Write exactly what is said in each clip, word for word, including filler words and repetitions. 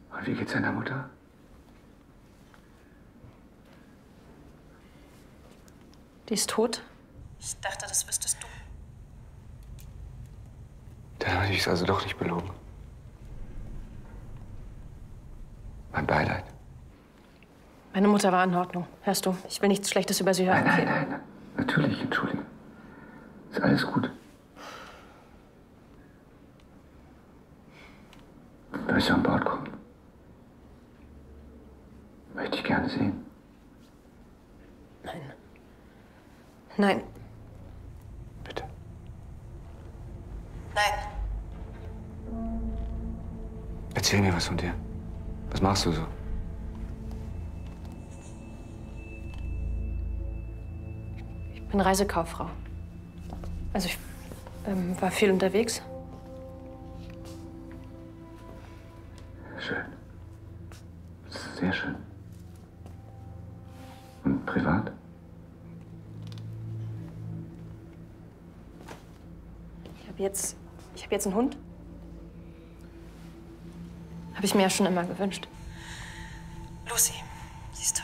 Und wie geht's deiner Mutter? Die ist tot? Ich dachte, das wüsstest du. Dann habe ich es also doch nicht belogen. Mein Beileid. Meine Mutter war in Ordnung. Hörst du? Ich will nichts Schlechtes über sie hören. Nein, nein, nein. Natürlich, entschuldige. Ist alles gut. Willst du an Bord kommen? Möchte ich gerne sehen. Nein. Nein. Bitte. Nein. Erzähl mir was von dir. Was machst du so? Ich bin Reisekauffrau. Also ich ähm, war viel unterwegs. Schön. Sehr schön. Und privat? Ich habe jetzt, ich habe jetzt einen Hund. Habe ich mir ja schon immer gewünscht. Lucy, sie ist toll.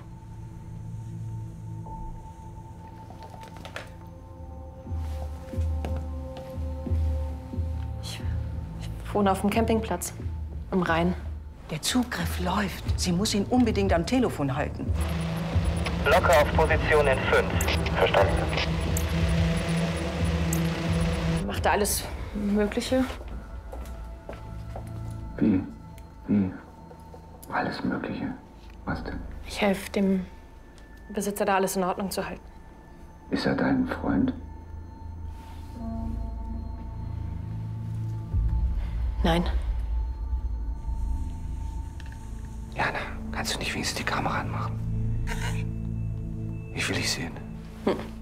Ich, ich wohne auf dem Campingplatz am Rhein. Der Zugriff läuft. Sie muss ihn unbedingt am Telefon halten. Blocker auf Position in fünf. Verstanden. Macht da alles Mögliche. Wie? Wie? Alles Mögliche. Was denn? Ich helfe dem Besitzer, da alles in Ordnung zu halten. Ist er dein Freund? Nein. Jana, kannst du nicht wenigstens die Kamera anmachen? Ich will dich sehen. Hm.